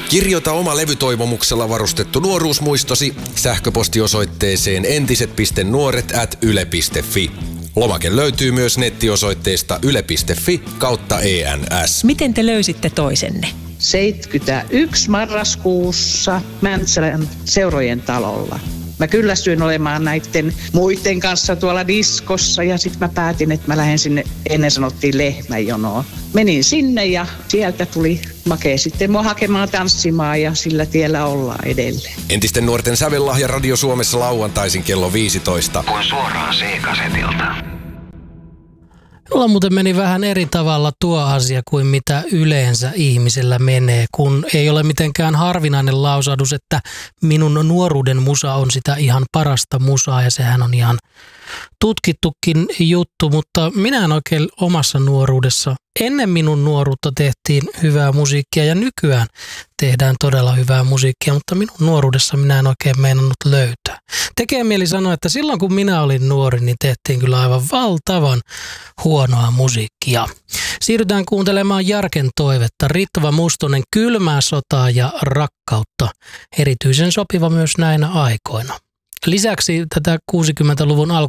Kirjoita oma levytoivomuksella varustettu nuoruusmuistosi sähköpostiosoitteeseen entiset.nuoret@yle.fi. Lomake löytyy myös nettiosoitteesta yle.fi/ENS. Miten te löysitte toisenne? 71 marraskuussa Mäntsälän Seurojen talolla. Mä kyllästyin olemaan näiden muiden kanssa tuolla diskossa ja sitten mä päätin, että mä lähden sinne, ennen sanottiin Lehmäjonoon. Menin sinne ja sieltä tuli Make sitten mua hakemaan tanssimaan ja sillä tiellä ollaan edelleen. Entisten nuorten sävellahja Radio Suomessa lauantaisin kello 15. Kuin suoraan C-kasetilta. Mulla muuten meni vähän eri tavalla tuo asia kuin mitä yleensä ihmisellä menee, kun ei ole mitenkään harvinainen lausahdus, että minun nuoruuden musa on sitä ihan parasta musaa ja sehän on ihan tutkittukin juttu, mutta minä en oikein omassa nuoruudessa. Ennen minun nuoruutta tehtiin hyvää musiikkia ja nykyään tehdään todella hyvää musiikkia, mutta minun nuoruudessa minä en oikein meinannut löytää. Tekee mieli sanoa, että silloin kun minä olin nuori, niin tehtiin kyllä aivan valtavan huonoa musiikkia. Siirrytään kuuntelemaan Jarken toivetta. Ritva Mustonen, Kylmää sotaa ja rakkautta. Erityisen sopiva myös näinä aikoina. Lisäksi tätä 60-luvun